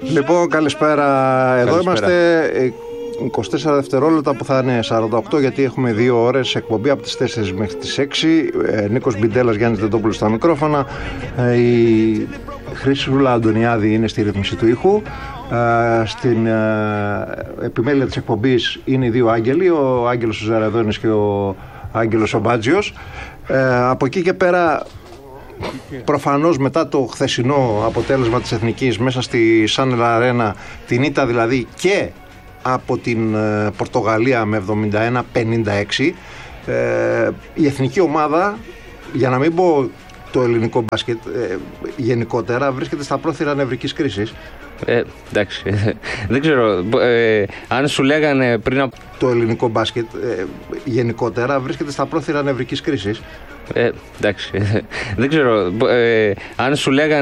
Λοιπόν, καλησπέρα. Εδώ είμαστε 24 δευτερόλεπτα που θα είναι 48, γιατί έχουμε 2 ώρες εκπομπή από τις 4 μέχρι τις 6. Νίκος Μπιντέλας, Γιάννης Δεντόπουλος στα μικρόφωνα. Η Χρυσούλα Αντωνιάδη είναι στη ρύθμιση του ήχου. Στην επιμέλεια της εκπομπής είναι οι δύο άγγελοι, ο Άγγελος ο Ζαραδόνης και ο Άγγελος ο Μπάτζιος. Από εκεί και πέρα, προφανώς μετά το χθεσινό αποτέλεσμα της Εθνικής μέσα στη Σάνελ Αρένα, την ήττα δηλαδή και από την Πορτογαλία με 71-56, η εθνική ομάδα, για να μην πω το ελληνικό μπάσκετ γενικότερα, βρίσκεται στα πρόθυρα νευρικής κρίσης. Εντάξει, δεν ξέρω, αν σου λέγανε πριν από... Το ελληνικό μπάσκετ γενικότερα βρίσκεται στα πρόθυρα νευρικής κρίσης. Εντάξει, δεν ξέρω, αν σου λέγανε